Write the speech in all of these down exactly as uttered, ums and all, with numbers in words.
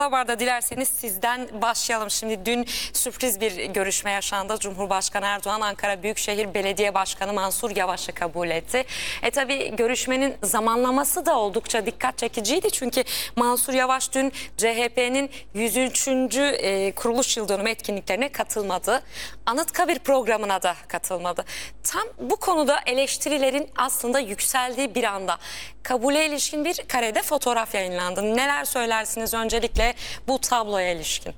Haber'de dilerseniz sizden başlayalım. Şimdi dün sürpriz bir görüşme yaşandı. Cumhurbaşkanı Erdoğan Ankara Büyükşehir Belediye Başkanı Mansur Yavaş'ı kabul etti. E tabi görüşmenin zamanlaması da oldukça dikkat çekiciydi. Çünkü Mansur Yavaş dün C H P'nin yüz üçüncü E, kuruluş yıl dönümü etkinliklerine katılmadı. Anıtkabir programına da katılmadı. Tam bu konuda eleştirilerin aslında yükseldiği bir anda kabule ilişkin bir karede fotoğraf yayınlandı. Neler söylersiniz öncelikle bu tabloya ilişkin?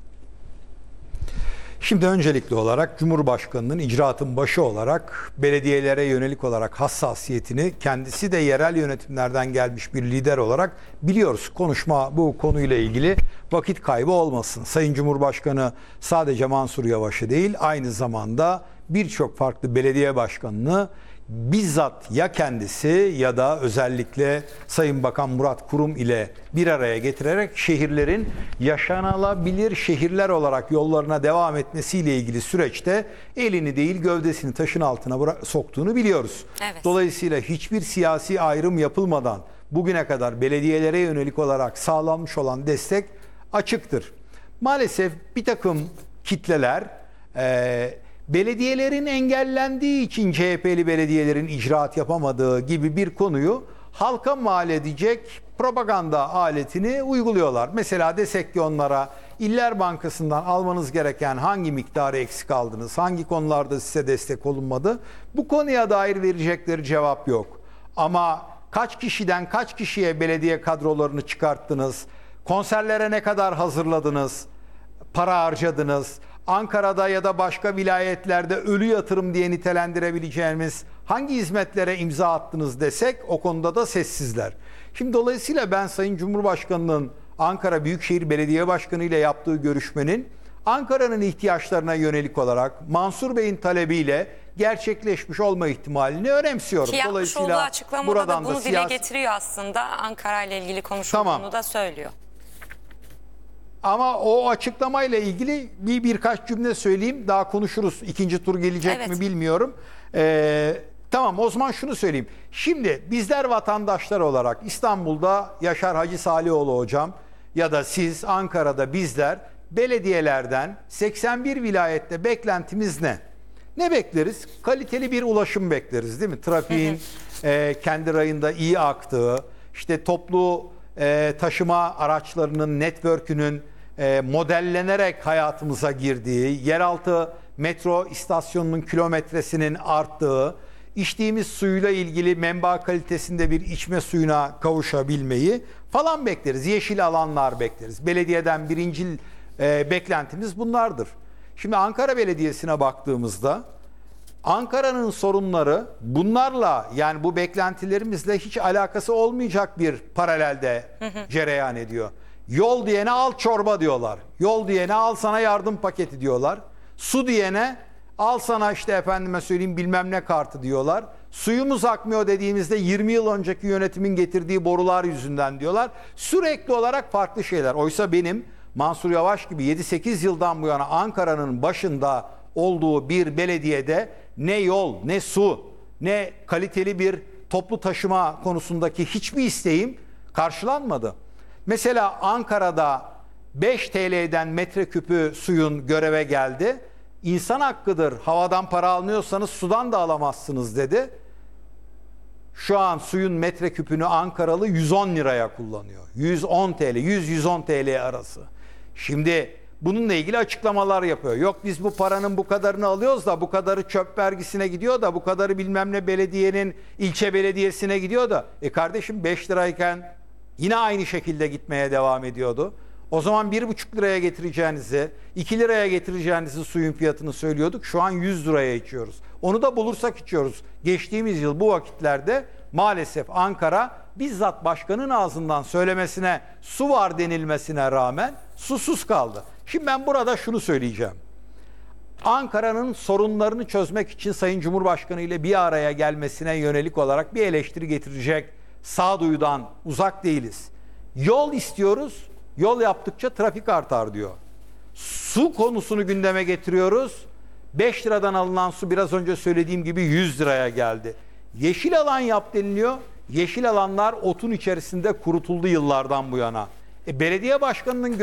Şimdi öncelikli olarak Cumhurbaşkanı'nın icraatın başı olarak belediyelere yönelik olarak hassasiyetini kendisi de yerel yönetimlerden gelmiş bir lider olarak biliyoruz. Konuşma bu konuyla ilgili vakit kaybı olmasın. Sayın Cumhurbaşkanı sadece Mansur Yavaş'ı değil, aynı zamanda birçok farklı belediye başkanını bizzat ya kendisi ya da özellikle Sayın Bakan Murat Kurum ile bir araya getirerek şehirlerin yaşanılabilir şehirler olarak yollarına devam etmesiyle ilgili süreçte elini değil gövdesini taşın altına soktuğunu biliyoruz. Evet. Dolayısıyla hiçbir siyasi ayrım yapılmadan bugüne kadar belediyelere yönelik olarak sağlanmış olan destek açıktır. Maalesef bir takım kitleler eee belediyelerin engellendiği için C H P'li belediyelerin icraat yapamadığı gibi bir konuyu halka mal edecek propaganda aletini uyguluyorlar. Mesela desek ki onlara İller Bankası'ndan almanız gereken hangi miktarı eksik aldınız, hangi konularda size destek olunmadı, bu konuya dair verecekleri cevap yok. Ama kaç kişiden kaç kişiye belediye kadrolarını çıkarttınız, konserlere ne kadar hazırladınız, para harcadınız, Ankara'da ya da başka vilayetlerde ölü yatırım diye nitelendirebileceğimiz hangi hizmetlere imza attınız desek o konuda da sessizler. Şimdi dolayısıyla ben Sayın Cumhurbaşkanı'nın Ankara Büyükşehir Belediye Başkanı ile yaptığı görüşmenin Ankara'nın ihtiyaçlarına yönelik olarak Mansur Bey'in talebiyle gerçekleşmiş olma ihtimalini önemsiyorum. Ki yapmış olduğu açıklamada buradan da bunu da dile siyasi... getiriyor aslında. Ankara ile ilgili konuşulduğunu Tamam. da söylüyor. Ama o açıklamayla ilgili bir birkaç cümle söyleyeyim. Daha konuşuruz. İkinci tur gelecek Evet. mi bilmiyorum. Ee, tamam o zaman şunu söyleyeyim. Şimdi bizler vatandaşlar olarak İstanbul'da Yaşar Hacı Salihoğlu hocam ya da siz Ankara'da bizler belediyelerden seksen bir vilayette beklentimiz ne? Ne bekleriz? Kaliteli bir ulaşım bekleriz değil mi? Trafiğin e, kendi rayında iyi aktığı, işte toplu e, taşıma araçlarının network'ünün e, modellenerek hayatımıza girdiği, yeraltı metro istasyonunun kilometresinin arttığı, içtiğimiz suyla ilgili menba kalitesinde bir içme suyuna kavuşabilmeyi falan bekleriz. Yeşil alanlar bekleriz. Belediyeden birincil e, beklentimiz bunlardır. Şimdi Ankara Belediyesi'ne baktığımızda Ankara'nın sorunları bunlarla, yani bu beklentilerimizle hiç alakası olmayacak bir paralelde cereyan ediyor. Yol diyene al çorba diyorlar. Yol diyene al sana yardım paketi diyorlar. Su diyene al sana işte efendime söyleyeyim bilmem ne kartı diyorlar. Suyumuz akmıyor dediğimizde yirmi yıl önceki yönetimin getirdiği borular yüzünden diyorlar. Sürekli olarak farklı şeyler. Oysa benim Mansur Yavaş gibi yedi sekiz yıldan bu yana Ankara'nın başında olduğu bir belediyede ne yol, ne su, ne kaliteli bir toplu taşıma konusundaki hiçbir isteğim karşılanmadı. Mesela Ankara'da beş T L'den metreküpü suyun göreve geldi. İnsan hakkıdır, havadan para almıyorsanız sudan da alamazsınız dedi. Şu an suyun metreküpünü Ankaralı yüz on liraya kullanıyor. yüz on T L, yüz yüz on T L arası. Şimdi bununla ilgili açıklamalar yapıyor. Yok biz bu paranın bu kadarını alıyoruz da bu kadarı çöp vergisine gidiyor da bu kadarı bilmem ne belediyenin ilçe belediyesine gidiyor da. E kardeşim beş lirayken yine aynı şekilde gitmeye devam ediyordu. O zaman bir buçuk liraya getireceğinizi, iki liraya getireceğinizi suyun fiyatını söylüyorduk. Şu an yüz liraya içiyoruz. Onu da bulursak içiyoruz. Geçtiğimiz yıl bu vakitlerde maalesef Ankara bizzat başkanın ağzından söylemesine, su var denilmesine rağmen susuz kaldı. Şimdi ben burada şunu söyleyeceğim. Ankara'nın sorunlarını çözmek için Sayın Cumhurbaşkanı ile bir araya gelmesine yönelik olarak bir eleştiri getirecek sağduyudan uzak değiliz. Yol istiyoruz, yol yaptıkça trafik artar diyor. Su konusunu gündeme getiriyoruz. beş liradan alınan su biraz önce söylediğim gibi yüz liraya geldi. Yeşil alan yap deniliyor. Yeşil alanlar otun içerisinde kurutuldu yıllardan bu yana. E, belediye başkanının